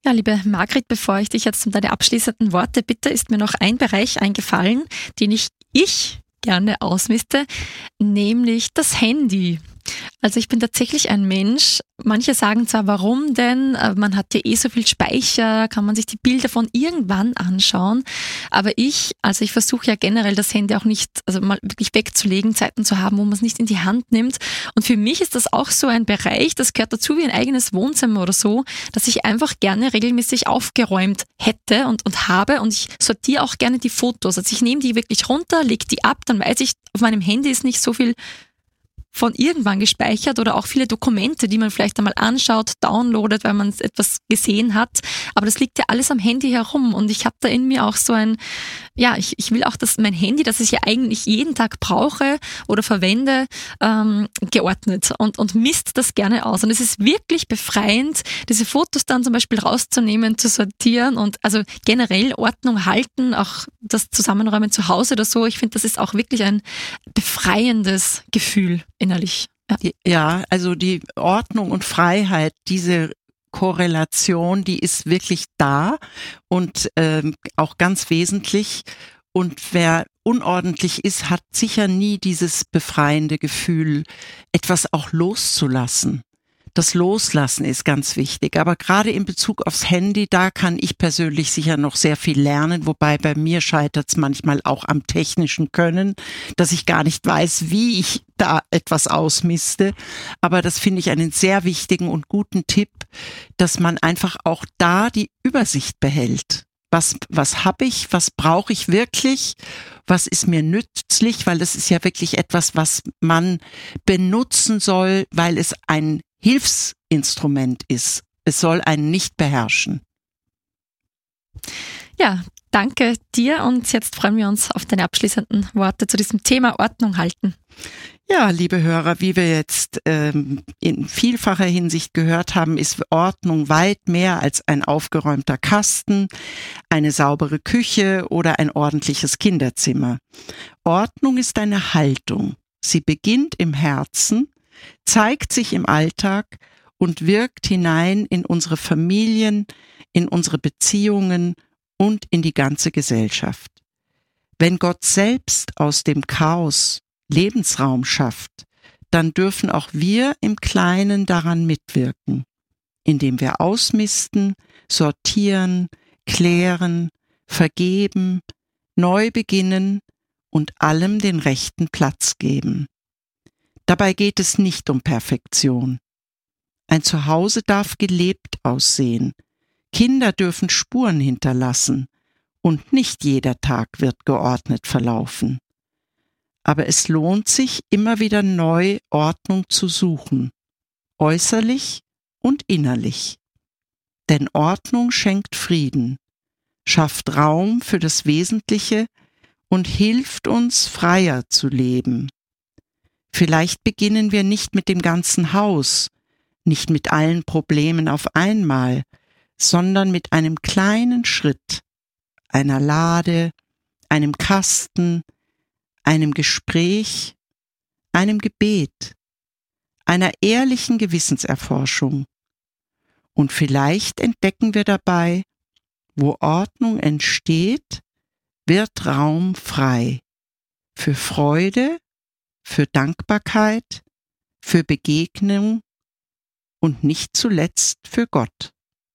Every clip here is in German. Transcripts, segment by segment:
Ja, liebe Margrit, bevor ich dich jetzt um deine abschließenden Worte bitte, ist mir noch ein Bereich eingefallen, den ich gerne ausmiste, nämlich das Handy. Also ich bin tatsächlich ein Mensch, manche sagen zwar, warum denn, man hat ja so viel Speicher, kann man sich die Bilder von irgendwann anschauen, aber ich versuche ja generell das Handy auch nicht, also mal wirklich wegzulegen, Zeiten zu haben, wo man es nicht in die Hand nimmt, und für mich ist das auch so ein Bereich, das gehört dazu wie ein eigenes Wohnzimmer oder so, dass ich einfach gerne regelmäßig aufgeräumt hätte und habe, und ich sortiere auch gerne die Fotos, also ich nehme die wirklich runter, lege die ab, dann weiß ich, auf meinem Handy ist nicht so viel von irgendwann gespeichert oder auch viele Dokumente, die man vielleicht einmal anschaut, downloadet, weil man etwas gesehen hat. Aber das liegt ja alles am Handy herum, und ich habe da in mir auch so ich will auch, dass mein Handy, das ich ja eigentlich jeden Tag brauche oder verwende, geordnet und misst das gerne aus. Und es ist wirklich befreiend, diese Fotos dann zum Beispiel rauszunehmen, zu sortieren und also generell Ordnung halten, auch das Zusammenräumen zu Hause oder so. Ich finde, das ist auch wirklich ein befreiendes Gefühl innerlich. Ja, also die Ordnung und Freiheit, diese Korrelation, die ist wirklich da und auch ganz wesentlich. Und wer unordentlich ist, hat sicher nie dieses befreiende Gefühl, etwas auch loszulassen. Das Loslassen ist ganz wichtig. Aber gerade in Bezug aufs Handy, da kann ich persönlich sicher noch sehr viel lernen. Wobei bei mir scheitert es manchmal auch am technischen Können, dass ich gar nicht weiß, wie ich da etwas ausmiste. Aber das finde ich einen sehr wichtigen und guten Tipp, dass man einfach auch da die Übersicht behält. Was habe ich? Was brauche ich wirklich? Was ist mir nützlich? Weil das ist ja wirklich etwas, was man benutzen soll, weil es ein Hilfsinstrument ist. Es soll einen nicht beherrschen. Ja, danke dir, und jetzt freuen wir uns auf deine abschließenden Worte zu diesem Thema Ordnung halten. Ja, liebe Hörer, wie wir jetzt in vielfacher Hinsicht gehört haben, ist Ordnung weit mehr als ein aufgeräumter Kasten, eine saubere Küche oder ein ordentliches Kinderzimmer. Ordnung ist eine Haltung. Sie beginnt im Herzen, zeigt sich im Alltag und wirkt hinein in unsere Familien, in unsere Beziehungen und in die ganze Gesellschaft. Wenn Gott selbst aus dem Chaos Lebensraum schafft, dann dürfen auch wir im Kleinen daran mitwirken, indem wir ausmisten, sortieren, klären, vergeben, neu beginnen und allem den rechten Platz geben. Dabei geht es nicht um Perfektion. Ein Zuhause darf gelebt aussehen. Kinder dürfen Spuren hinterlassen und nicht jeder Tag wird geordnet verlaufen. Aber es lohnt sich, immer wieder neu Ordnung zu suchen, äußerlich und innerlich. Denn Ordnung schenkt Frieden, schafft Raum für das Wesentliche und hilft uns, freier zu leben. Vielleicht beginnen wir nicht mit dem ganzen Haus, nicht mit allen Problemen auf einmal, sondern mit einem kleinen Schritt, einer Lade, einem Kasten, einem Gespräch, einem Gebet, einer ehrlichen Gewissenserforschung. Und vielleicht entdecken wir dabei, wo Ordnung entsteht, wird Raum frei für Freude, für Dankbarkeit, für Begegnung und nicht zuletzt für Gott.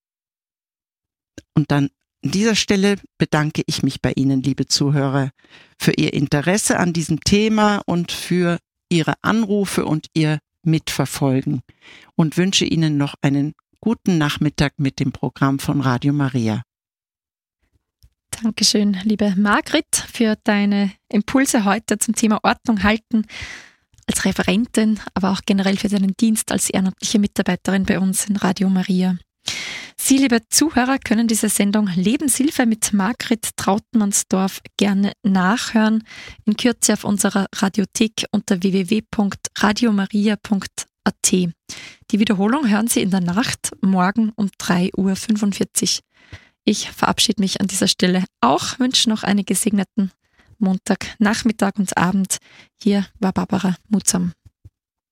Und dann an dieser Stelle bedanke ich mich bei Ihnen, liebe Zuhörer, für Ihr Interesse an diesem Thema und für Ihre Anrufe und Ihr Mitverfolgen und wünsche Ihnen noch einen guten Nachmittag mit dem Programm von Radio Maria. Dankeschön, liebe Margrit, für deine Impulse heute zum Thema Ordnung halten als Referentin, aber auch generell für deinen Dienst als ehrenamtliche Mitarbeiterin bei uns in Radio Maria. Sie, liebe Zuhörer, können diese Sendung Lebenshilfe mit Margrit Trautmannsdorf gerne nachhören, in Kürze auf unserer Radiothek unter www.radiomaria.at. Die Wiederholung hören Sie in der Nacht morgen um 3:45 Uhr. Ich verabschiede mich an dieser Stelle auch, wünsche noch einen gesegneten Montagnachmittag und Abend. Hier war Barbara Mutzam.